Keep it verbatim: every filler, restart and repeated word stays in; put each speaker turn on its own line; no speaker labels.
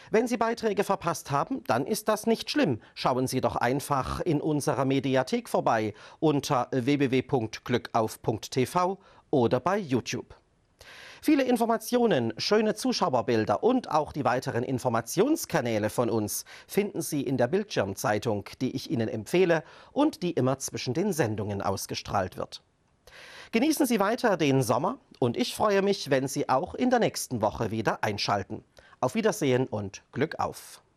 Wenn Sie Beiträge verpasst haben, dann ist das nicht schlimm. Schauen Sie doch einfach in unserer Mediathek vorbei unter w w w punkt glückauf punkt t v oder bei YouTube. Viele Informationen, schöne Zuschauerbilder und auch die weiteren Informationskanäle von uns finden Sie in der Bildschirmzeitung, die ich Ihnen empfehle und die immer zwischen den Sendungen ausgestrahlt wird. Genießen Sie weiter den Sommer und ich freue mich, wenn Sie auch in der nächsten Woche wieder einschalten. Auf Wiedersehen und Glück auf!